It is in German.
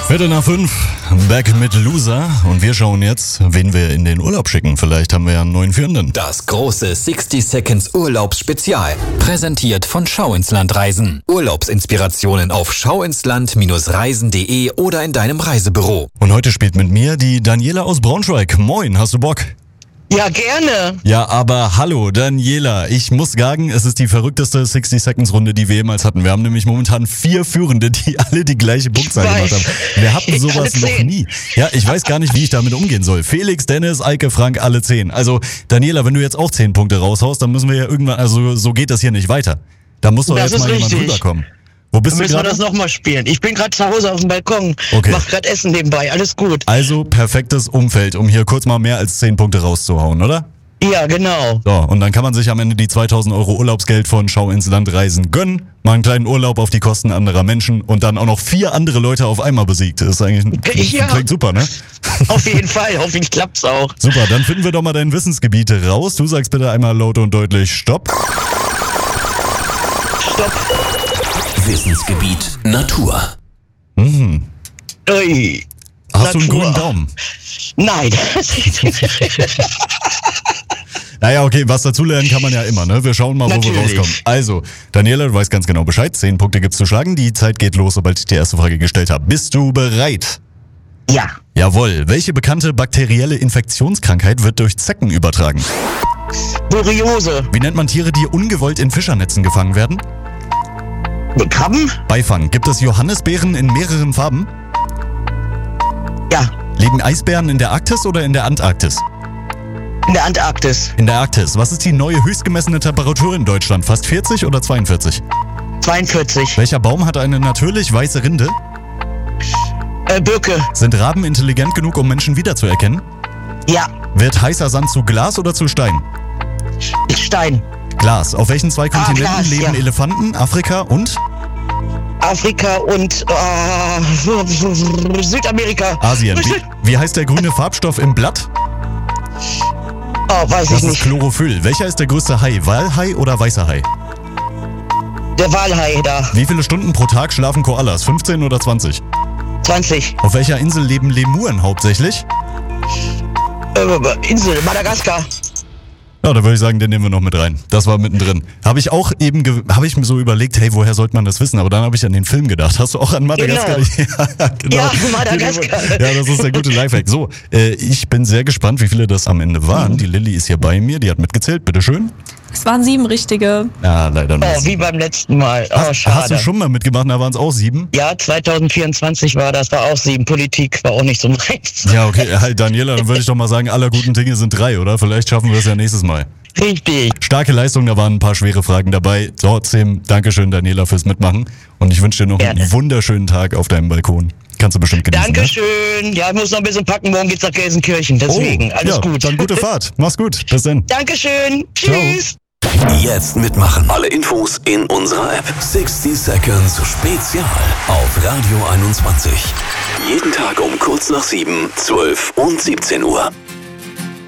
Viertel nach 5, back mit Loser und wir schauen jetzt, wen wir in den Urlaub schicken. Vielleicht haben wir ja einen neuen Führenden. Das große 60 Seconds Urlaubsspezial. Präsentiert von Schau ins Land Reisen. Urlaubsinspirationen auf schauinsland-reisen.de oder in deinem Reisebüro. Und heute spielt mit mir die Daniela aus Braunschweig. Moin, hast du Bock? Ja, gerne. Ja, aber hallo Daniela, ich muss sagen, es ist die verrückteste 60 Seconds Runde, die wir jemals hatten. Wir haben nämlich momentan 4 Führende, die alle die gleiche Punktzahl gemacht haben. Wir hatten sowas noch nie. Ja, ich weiß gar nicht, wie ich damit umgehen soll. Felix, Dennis, Eike, Frank, alle 10. Also Daniela, wenn du jetzt auch 10 Punkte raushaust, dann müssen wir ja irgendwann, also so geht das hier nicht weiter. Da muss doch jetzt mal jemand rüberkommen. Wo bist du gerade? Müssen wir das nochmal spielen. Ich bin gerade zu Hause auf dem Balkon. Okay. Mach gerade Essen nebenbei. Alles gut. Also perfektes Umfeld, um hier kurz mal mehr als 10 Punkte rauszuhauen, oder? Ja, genau. So, und dann kann man sich am Ende die 2.000 € Urlaubsgeld von Schau ins Land Reisen gönnen, mal einen kleinen Urlaub auf die Kosten anderer Menschen und dann auch noch 4 andere Leute auf einmal besiegt. Das ist eigentlich klingt super, ne? Auf jeden Fall. Hoffentlich klappt's auch. Super, dann finden wir doch mal dein Wissensgebiet raus. Du sagst bitte einmal laut und deutlich Stopp. Stopp. Wissensgebiet Natur. Mhm. Ui. Hast du einen grünen Daumen? Nein. Naja, okay, was dazulernen kann man ja immer, ne? Wir schauen mal, wo wir rauskommen. Also, Daniela, du weißt ganz genau Bescheid. 10 Punkte gibt's zu schlagen. Die Zeit geht los, sobald ich die erste Frage gestellt habe. Bist du bereit? Ja. Jawohl. Welche bekannte bakterielle Infektionskrankheit wird durch Zecken übertragen? Borreliose. Wie nennt man Tiere, die ungewollt in Fischernetzen gefangen werden? Krabben? Beifang. Gibt es Johannisbeeren in mehreren Farben? Ja. Leben Eisbären in der Arktis oder in der Antarktis? In der Antarktis. In der Arktis. Was ist die neue höchst gemessene Temperatur in Deutschland? Fast 40 oder 42? 42. Welcher Baum hat eine natürlich weiße Rinde? Birke. Sind Raben intelligent genug, um Menschen wiederzuerkennen? Ja. Wird heißer Sand zu Glas oder zu Stein? Stein. Glas. Auf welchen 2 Kontinenten Glas, leben ja. Elefanten? Afrika und? Afrika und Südamerika. Asien. Wie heißt der grüne Farbstoff im Blatt? Oh, weiß Das ich ist nicht. Chlorophyll. Welcher ist der größte Hai? Walhai oder weißer Hai? Der Walhai da. Wie viele Stunden pro Tag schlafen Koalas? 15 oder 20? 20. Auf welcher Insel leben Lemuren hauptsächlich? Insel, Madagaskar. Ja, da würde ich sagen, den nehmen wir noch mit rein. Das war mittendrin. Habe ich auch eben, habe ich mir so überlegt, hey, woher sollte man das wissen? Aber dann habe ich an den Film gedacht. Hast du auch an Madagaskar? Genau. Ja, genau. Ja, Madagaskar. Ja, das ist der gute Lifehack. So, ich bin sehr gespannt, wie viele das am Ende waren. Die Lilly ist hier bei mir, die hat mitgezählt. Bitteschön. Es waren 7 richtige. Ja, leider nicht. Oh, wie beim letzten Mal. Oh, schade. Hast du schon mal mitgemacht? Da waren es auch 7? Ja, 2024 war das, war auch 7. Politik war auch nicht so meins. Ja, okay. Halt, Daniela, dann würde ich doch mal sagen, aller guten Dinge sind 3, oder? Vielleicht schaffen wir es ja nächstes Mal. Richtig. Starke Leistung, da waren ein paar schwere Fragen dabei. Trotzdem, Dankeschön, Daniela, fürs Mitmachen. Und ich wünsche dir noch einen wunderschönen Tag auf deinem Balkon. Kannst du bestimmt genießen. Dankeschön. Ne? Ja, ich muss noch ein bisschen packen. Morgen geht's nach Gelsenkirchen. Deswegen, alles gut. Dann gute Fahrt. Mach's gut. Bis dann. Dankeschön. Tschüss. Jetzt mitmachen. Alle Infos in unserer App. 60 Seconds Spezial auf Radio 21. Jeden Tag um kurz nach 7, 12 und 17 Uhr.